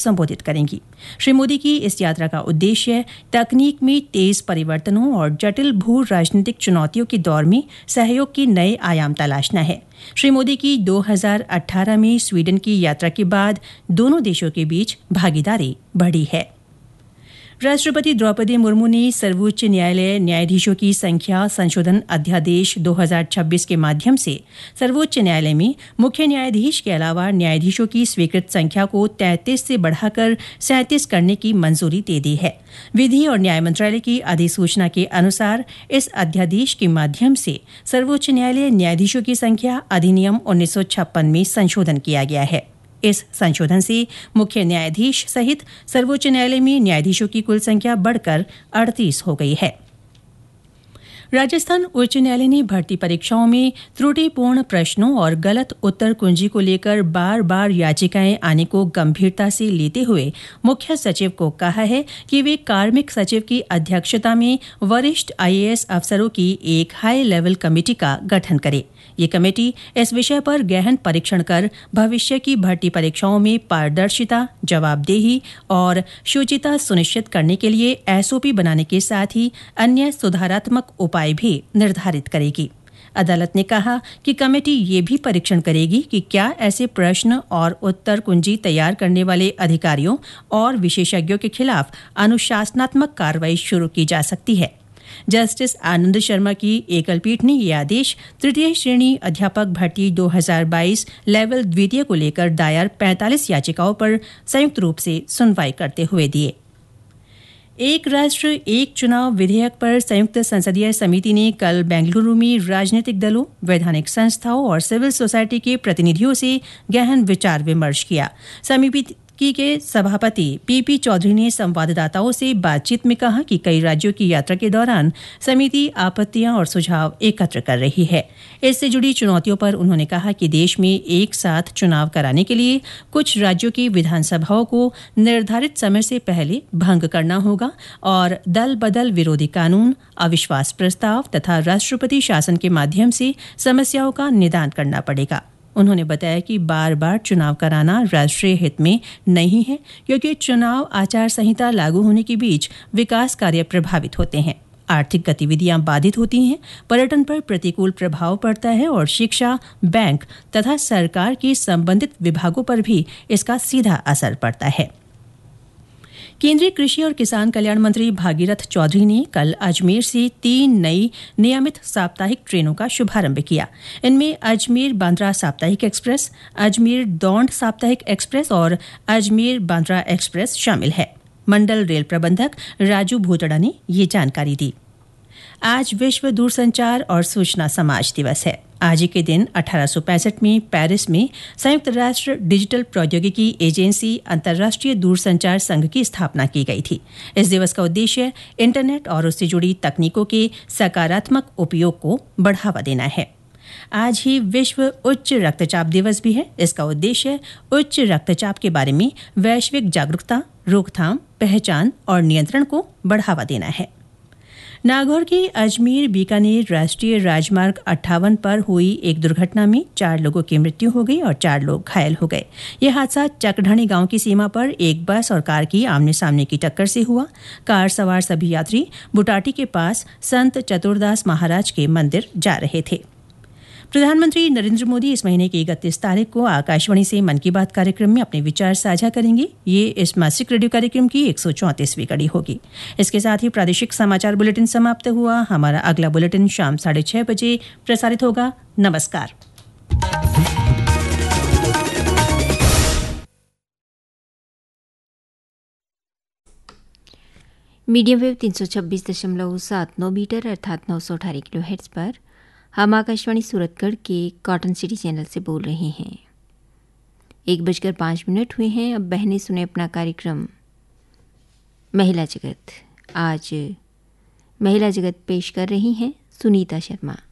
संबोधित करेंगी। श्री मोदी की इस यात्रा का उद्देश्य तकनीक में तेज परिवर्तनों और जटिल भू राजनीतिक चुनौतियों के दौर में सहयोग के नए आयाम तलाशना है। श्री मोदी की 2018 में स्वीडन की यात्रा के बाद दोनों देशों के बीच भागीदारी बढ़ी है। राष्ट्रपति द्रौपदी मुर्मू ने सर्वोच्च न्यायालय न्यायाधीशों की संख्या संशोधन अध्यादेश 2026 के माध्यम से सर्वोच्च न्यायालय में मुख्य न्यायाधीश के अलावा न्यायाधीशों की स्वीकृत संख्या को 33 से बढ़ाकर 37 करने की मंजूरी दे दी है। विधि और न्याय मंत्रालय की अधिसूचना के अनुसार इस अध्यादेश के माध्यम से सर्वोच्च न्यायालय न्यायाधीशों की संख्या अधिनियम 1956 में संशोधन किया गया है। इस संशोधन से मुख्य न्यायाधीश सहित सर्वोच्च न्यायालय में न्यायाधीशों की कुल संख्या बढ़कर 38 हो गई है। राजस्थान उच्च न्यायालय ने भर्ती परीक्षाओं में त्रुटिपूर्ण प्रश्नों और गलत उत्तर कुंजी को लेकर बार बार याचिकाएं आने को गंभीरता से लेते हुए मुख्य सचिव को कहा है कि वे कार्मिक सचिव की अध्यक्षता में वरिष्ठ आईएएस अफसरों की एक हाई लेवल कमेटी का गठन करे। ये कमेटी इस विषय पर गहन परीक्षण कर भविष्य की भर्ती परीक्षाओं में पारदर्शिता, जवाबदेही और शुचिता सुनिश्चित करने के लिए एसओपी बनाने के साथ ही अन्य सुधारात्मक उपाय भी निर्धारित करेगी। अदालत ने कहा कि कमेटी ये भी परीक्षण करेगी कि क्या ऐसे प्रश्न और उत्तर कुंजी तैयार करने वाले अधिकारियों और विशेषज्ञों के खिलाफ अनुशासनात्मक कार्रवाई शुरू की जा सकती है। जस्टिस आनंद शर्मा की एकल पीठ ने यह आदेश तृतीय श्रेणी अध्यापक भर्ती 2022 लेवल द्वितीय को लेकर दायर 45 याचिकाओं पर संयुक्त रूप से सुनवाई करते हुए दिए। एक राष्ट्र एक चुनाव विधेयक पर संयुक्त संसदीय समिति ने कल बेंगलुरु में राजनीतिक दलों, वैधानिक संस्थाओं और सिविल सोसाइटी के प्रतिनिधियों से गहन विचार विमर्श किया। समिति के सभापति पीपी चौधरी ने संवाददाताओं से बातचीत में कहा कि कई राज्यों की यात्रा के दौरान समिति आपत्तियां और सुझाव एकत्र कर रही है। इससे जुड़ी चुनौतियों पर उन्होंने कहा कि देश में एक साथ चुनाव कराने के लिए कुछ राज्यों की विधानसभाओं को निर्धारित समय से पहले भंग करना होगा और दल बदल विरोधी कानून, अविश्वास प्रस्ताव तथा राष्ट्रपति शासन के माध्यम से समस्याओं का निदान करना पड़ेगा। उन्होंने बताया कि बार बार चुनाव कराना राष्ट्रीय हित में नहीं है, क्योंकि चुनाव आचार संहिता लागू होने के बीच विकास कार्य प्रभावित होते हैं, आर्थिक गतिविधियां बाधित होती हैं, पर्यटन पर प्रतिकूल प्रभाव पड़ता है और शिक्षा, बैंक तथा सरकार के संबंधित विभागों पर भी इसका सीधा असर पड़ता है। केंद्रीय कृषि और किसान कल्याण मंत्री भागीरथ चौधरी ने कल अजमेर से 3 नई नियमित साप्ताहिक ट्रेनों का शुभारंभ किया। इनमें अजमेर बांद्रा साप्ताहिक एक्सप्रेस, अजमेर दौंड साप्ताहिक एक्सप्रेस और अजमेर बांद्रा एक्सप्रेस शामिल है। मंडल रेल प्रबंधक राजू भूतड़ा ने ये जानकारी दी। आज विश्व दूरसंचार और सूचना समाज दिवस है। आज ही के दिन 1865 में पेरिस में संयुक्त राष्ट्र डिजिटल प्रौद्योगिकी एजेंसी अंतर्राष्ट्रीय दूरसंचार संघ की स्थापना की गई थी। इस दिवस का उद्देश्य इंटरनेट और उससे जुड़ी तकनीकों के सकारात्मक उपयोग को बढ़ावा देना है। आज ही विश्व उच्च रक्तचाप दिवस भी है। इसका उद्देश्य उच्च रक्तचाप के बारे में वैश्विक जागरूकता, रोकथाम, पहचान और नियंत्रण को बढ़ावा देना है। नागौर के अजमेर बीकानेर राष्ट्रीय राजमार्ग 58 पर हुई एक दुर्घटना में 4 लोगों की मृत्यु हो गई और 4 लोग घायल हो गए। यह हादसा चकढाणी गांव की सीमा पर एक बस और कार की आमने सामने की टक्कर से हुआ। कार सवार सभी यात्री बुटाटी के पास संत चतुरदास महाराज के मंदिर जा रहे थे। प्रधानमंत्री नरेंद्र मोदी इस महीने की 31 तारीख को आकाशवाणी से मन की बात कार्यक्रम में अपने विचार साझा करेंगे। ये इस मासिक रेडियो कार्यक्रम की 134वीं कड़ी होगी। इसके साथ ही प्रादेशिक समाचार बुलेटिन समाप्त हुआ। हमारा अगला बुलेटिन शाम 6:30 बजे प्रसारित होगा। नमस्कार। मीडियम वेव 326.79 मीटर अर्थात 918 किलोहर्ट्ज पर हम आकाशवाणी सूरतगढ़ के कॉटन सिटी चैनल से बोल रहे हैं। 1:05 हुए हैं। अब बहनें सुने अपना कार्यक्रम महिला जगत। आज महिला जगत पेश कर रही हैं सुनीता शर्मा।